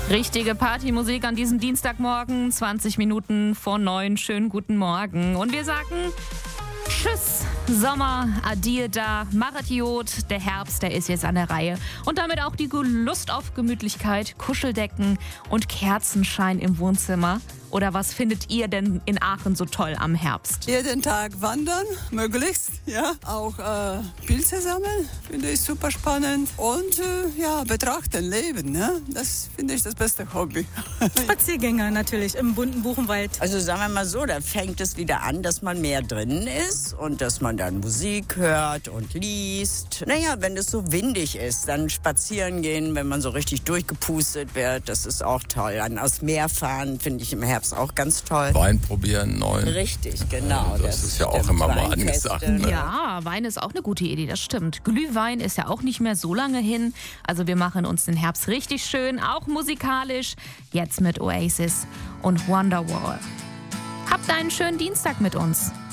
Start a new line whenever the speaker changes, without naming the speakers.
Richtige Partymusik an diesem Dienstagmorgen, 20 Minuten vor 9. Schönen guten Morgen. Und wir sagen Tschüss, Sommer, Adieu da, Maratiot, der Herbst, der ist jetzt an der Reihe. Und damit auch die Lust auf Gemütlichkeit, Kuscheldecken und Kerzenschein im Wohnzimmer. Oder was findet ihr denn in Aachen so toll am Herbst?
Jeden Tag wandern, möglichst, ja. Auch Pilze sammeln, finde ich super spannend. Und betrachten, leben, ne? Das finde ich das beste Hobby.
Spaziergänger natürlich im bunten Buchenwald.
Also sagen wir mal so, da fängt es wieder an, dass man mehr drinnen ist und dass man dann Musik hört und liest. Naja, wenn es so windig ist, dann spazieren gehen, wenn man so richtig durchgepustet wird, das ist auch toll. Dann aus Meer fahren, finde ich im Herbst auch ganz toll.
Wein probieren, neuen.
Richtig, genau.
Das ist ja auch immer mal angesagt. Ne?
Ja, Wein ist auch eine gute Idee, das stimmt. Glühwein ist ja auch nicht mehr so lange hin. Also wir machen uns den Herbst richtig schön, auch musikalisch. Jetzt mit Oasis und Wonderwall. Habt einen schönen Dienstag mit uns.